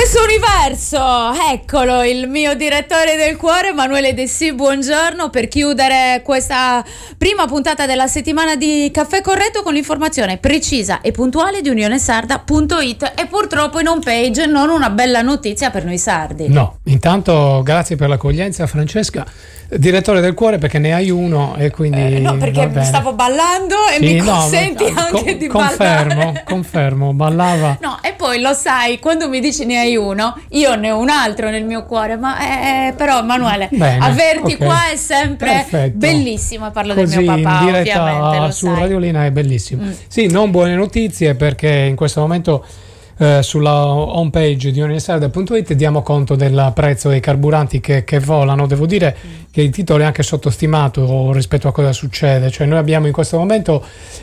Stesso universo, eccolo il mio direttore del cuore Emanuele Dessì, buongiorno, per chiudere questa prima puntata della settimana di Caffè Corretto con l'informazione precisa e puntuale di unionesarda.it e purtroppo in home page non una bella notizia per noi sardi. No, intanto grazie per l'accoglienza Francesca, direttore del cuore, perché ne hai uno e quindi no, perché stavo ballando e sì, mi consenti anche di ballare. Confermo, ballava. No, e poi lo sai, quando mi dici ne hai uno, io ne ho un altro nel mio cuore, ma però Emanuele, averti qua è sempre bellissimo, parlo così, del mio papà, in diretta ovviamente, lo su sai. Radiolina è bellissimo. Sì, non buone notizie, perché in questo momento sulla homepage di unionesarda.it diamo conto del prezzo dei carburanti che volano. Devo dire che il titolo è anche sottostimato rispetto a cosa succede, cioè noi abbiamo in questo momento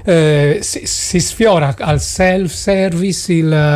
si sfiora al self-service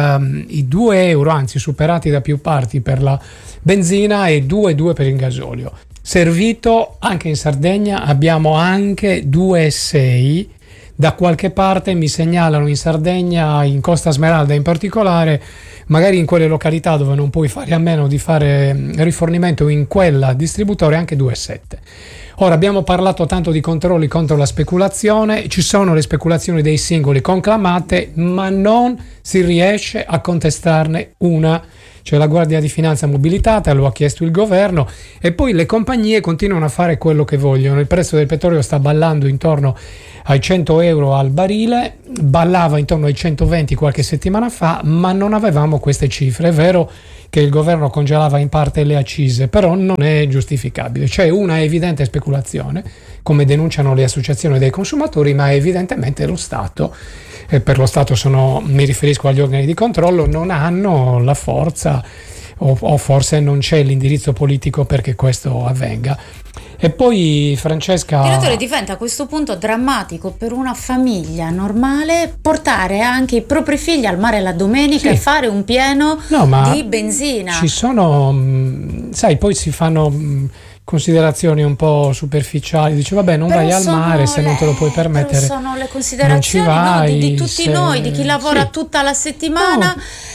i 2 euro, anzi superati da più parti per la benzina e 2,2 per il gasolio. Servito anche in Sardegna abbiamo anche 2,6. Da qualche parte mi segnalano in Sardegna, in Costa Smeralda in particolare, magari in quelle località dove non puoi fare a meno di fare rifornimento in quella distributore, anche 2,7. Ora, abbiamo parlato tanto di controlli contro la speculazione, ci sono le speculazioni dei singoli conclamate, ma non si riesce a contestarne una. Cioè la Guardia di Finanza mobilitata, lo ha chiesto il governo, e poi le compagnie continuano a fare quello che vogliono. Il prezzo del petrolio sta ballando intorno ai 100 euro al barile, ballava intorno ai 120 qualche settimana fa, ma non avevamo queste cifre. È vero che il governo congelava in parte le accise, però non è giustificabile. C'è una evidente speculazione, come denunciano le associazioni dei consumatori, ma evidentemente lo Stato, per lo Stato mi riferisco agli organi di controllo, non hanno la forza o forse non c'è l'indirizzo politico perché questo avvenga. E poi Francesca, direttore, diventa a questo punto drammatico per una famiglia normale portare anche i propri figli al mare la domenica e fare un pieno di benzina. Ci sono, sai, poi si fanno considerazioni un po' superficiali, dice vabbè, non vai al mare se non te lo puoi permettere. Però sono le considerazioni di tutti noi, di chi lavora tutta la settimana,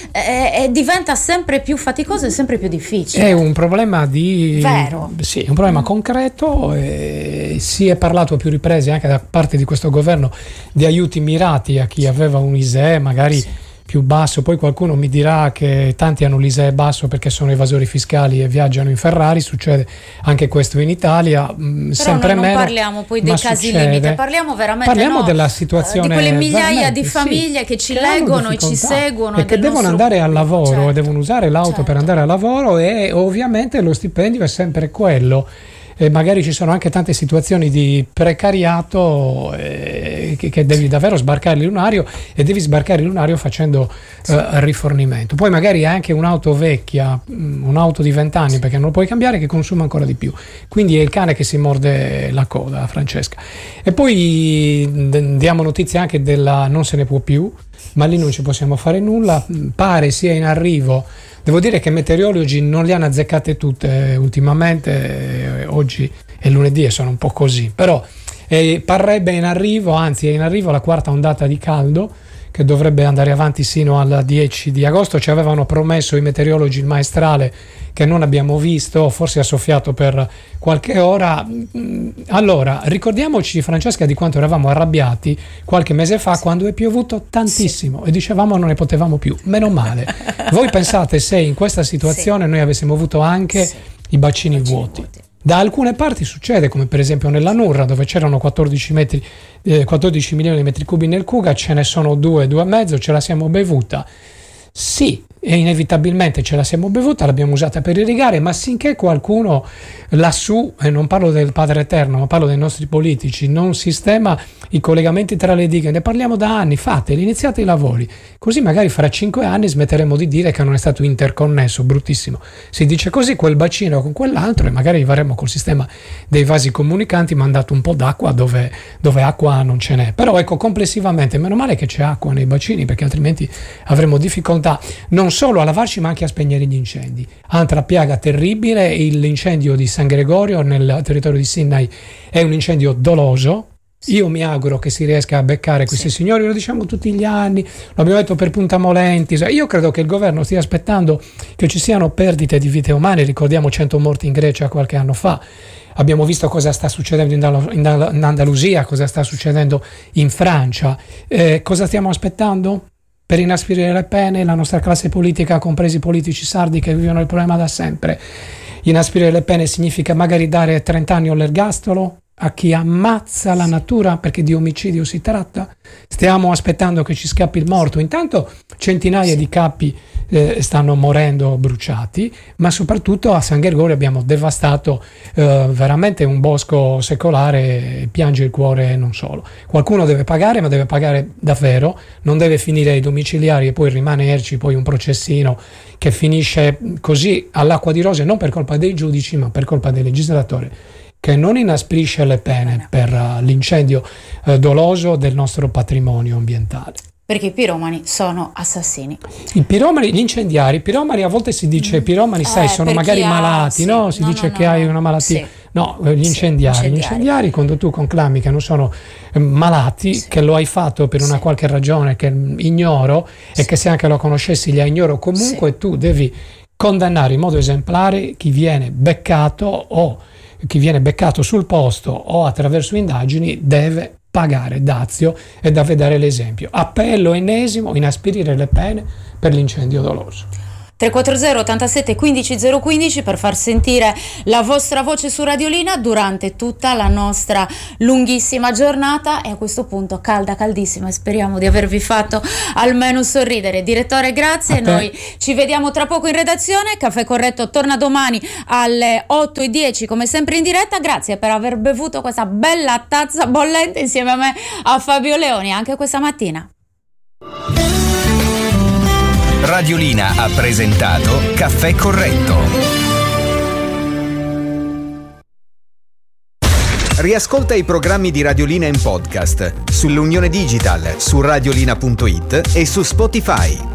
e diventa sempre più faticoso e sempre più difficile. È un problema vero. Sì, è un problema concreto, e si è parlato a più riprese anche da parte di questo governo di aiuti mirati a chi aveva un ISEE magari più basso. Poi qualcuno mi dirà che tanti hanno l'ISEE basso perché sono evasori fiscali e viaggiano in Ferrari, succede anche questo in Italia, però sempre noi non meno, parliamo poi dei casi limite, parliamo veramente della situazione, di quelle migliaia di famiglie che ci leggono e ci seguono e che devono andare al lavoro, devono usare l'auto per andare al lavoro, e ovviamente lo stipendio è sempre quello. E magari ci sono anche tante situazioni di precariato che devi davvero sbarcare il lunario, e devi sbarcare il lunario facendo rifornimento. Poi magari hai anche un'auto vecchia, un'auto di 20 anni, perché non lo puoi cambiare, che consuma ancora di più, quindi è il cane che si morde la coda, Francesca. E poi diamo notizie anche della non se ne può più, ma lì non ci possiamo fare nulla, pare sia in arrivo. Devo dire che i meteorologi non le hanno azzeccate tutte ultimamente, oggi è lunedì e sono un po' così, però parrebbe in arrivo, anzi è in arrivo la 4ª ondata di caldo, che dovrebbe andare avanti sino al 10 di agosto. Ci avevano promesso i meteorologi il maestrale, che non abbiamo visto, forse ha soffiato per qualche ora. Allora, ricordiamoci, Francesca, di quanto eravamo arrabbiati qualche mese fa quando è piovuto tantissimo e dicevamo non ne potevamo più. Meno male. Voi pensate se in questa situazione noi avessimo avuto anche i bacini vuoti. Da alcune parti succede, come per esempio nella Nurra, dove c'erano 14 milioni di metri cubi nel Cuga, ce ne sono 2,5, ce la siamo bevuta. Sì, e inevitabilmente ce la siamo bevuta, l'abbiamo usata per irrigare, ma finché qualcuno lassù, e non parlo del Padre Eterno, ma parlo dei nostri politici, non sistema i collegamenti tra le dighe, ne parliamo da anni, fateli, iniziate i lavori, così magari fra 5 anni smetteremo di dire che non è stato interconnesso, bruttissimo, si dice così, quel bacino con quell'altro, e magari varremo col sistema dei vasi comunicanti mandato un po' d'acqua dove acqua non ce n'è. Però ecco, complessivamente meno male che c'è acqua nei bacini, perché altrimenti avremo difficoltà non solo a lavarci ma anche a spegnere gli incendi. Altra piaga terribile, l'incendio di San Gregorio nel territorio di Sinai, è un incendio doloso, Io mi auguro che si riesca a beccare questi signori, lo diciamo tutti gli anni, lo abbiamo detto per Punta Molentis. Io credo che il governo stia aspettando che ci siano perdite di vite umane. Ricordiamo 100 morti in Grecia qualche anno fa. Abbiamo visto cosa sta succedendo in Andalusia, cosa sta succedendo in Francia. Cosa stiamo aspettando? Per inasprire le pene, la nostra classe politica, compresi i politici sardi che vivono il problema da sempre. Inasprire le pene significa magari dare 30 anni all'ergastolo a chi ammazza la natura, perché di omicidio si tratta. Stiamo aspettando che ci scappi il morto. Intanto centinaia di capi stanno morendo bruciati, ma soprattutto a San Gregori abbiamo devastato veramente un bosco secolare. Piange il cuore non solo. Qualcuno deve pagare, ma deve pagare davvero, non deve finire ai domiciliari e poi rimanerci poi un processino che finisce così all'acqua di rose, non per colpa dei giudici ma per colpa del legislatore, che non inasprisce le pene per l'incendio doloso del nostro patrimonio ambientale. Perché i piromani sono assassini. Gli incendiari, a volte si dice piromani, sai, sono magari malati, no? Si dice che hai una malattia. Sì. No, gli incendiari, quando tu conclami che non sono malati, che lo hai fatto per una qualche ragione che ignoro e che se anche lo conoscessi la ignoro comunque, tu devi condannare in modo esemplare chi viene beccato o chi viene beccato sul posto o attraverso indagini deve pagare dazio e deve dare l'esempio. Appello ennesimo, inaspirire le pene per l'incendio doloso. 340 87 15 015 per far sentire la vostra voce su Radiolina durante tutta la nostra lunghissima giornata, e a questo punto caldissima, e speriamo di avervi fatto almeno sorridere. Direttore, grazie, noi ci vediamo tra poco in redazione. Caffè Corretto torna domani alle 8:10 come sempre in diretta. Grazie per aver bevuto questa bella tazza bollente insieme a me, a Fabio Leoni, anche questa mattina. Radiolina ha presentato Caffè Corretto. Riascolta i programmi di Radiolina in podcast sull'Unione Digital, su radiolina.it e su Spotify.